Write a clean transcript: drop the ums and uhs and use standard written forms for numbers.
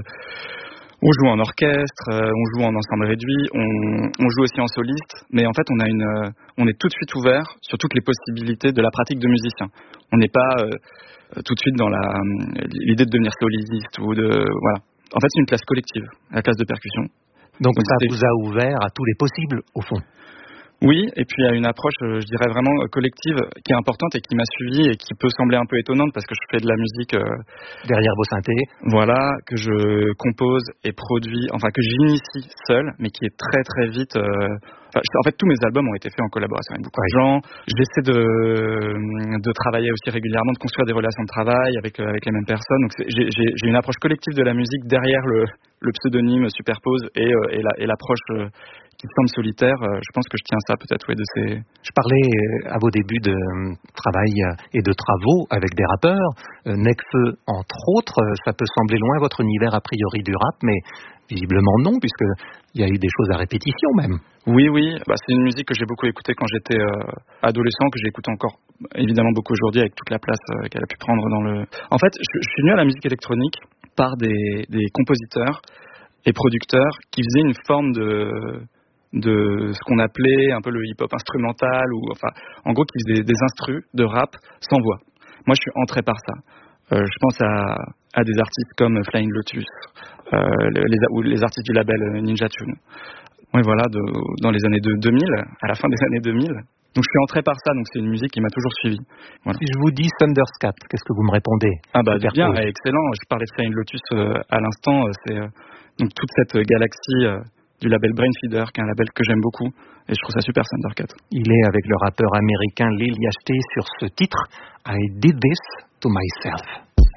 on joue en orchestre, on joue en ensemble réduit, on joue aussi en soliste, mais en fait on est tout de suite ouvert sur toutes les possibilités de la pratique de musicien. On n'est pas tout de suite dans l'idée de devenir soliste ou voilà. En fait, c'est une classe collective, la classe de percussion. Donc ça vous a ouvert à tous les possibles, au fond. Oui, et puis il y a une approche, je dirais vraiment collective, qui est importante et qui m'a suivi et qui peut sembler un peu étonnante parce que je fais de la musique derrière vos synthés. Voilà, que je compose et produis, enfin que j'initie seul, mais qui est très très vite. En fait, tous mes albums ont été faits en collaboration avec beaucoup de gens. J'essaie de travailler aussi régulièrement, de construire des relations de travail avec les mêmes personnes. Donc j'ai une approche collective de la musique derrière le pseudonyme superpose et l'approche qui semble solitaire. Je pense que je tiens ça peut-être, oui, de ces... Je parlais à vos débuts de travail et de travaux avec des rappeurs. Nekfeu, entre autres, ça peut sembler loin votre univers a priori du rap, mais visiblement non, puisqu'il y a eu des choses à répétition même. Oui, c'est une musique que j'ai beaucoup écoutée quand j'étais adolescent, que j'écoute encore évidemment beaucoup aujourd'hui avec toute la place qu'elle a pu prendre dans le... En fait, je suis venu à la musique électronique par des compositeurs et producteurs qui faisaient une forme de ce qu'on appelait un peu le hip-hop instrumental, ou enfin, en gros, qui faisaient des instrus de rap sans voix. Moi, je suis entré par ça. Je pense à des artistes comme Flying Lotus, ou les artistes du label Ninja Tune. Oui, voilà, dans les années 2000, à la fin des années 2000. Donc je suis entré par ça, donc c'est une musique qui m'a toujours suivi. Voilà. Si je vous dis Thunderscat, qu'est-ce que vous me répondez? Ah bah bien, excellent. Je parlais de Flying Lotus à l'instant. C'est donc toute cette galaxie du label Brainfeeder, qui est un label que j'aime beaucoup, et je trouve ça super, Thundercat. Il est avec le rappeur américain Lil Yachty sur ce titre, I Did This to Myself.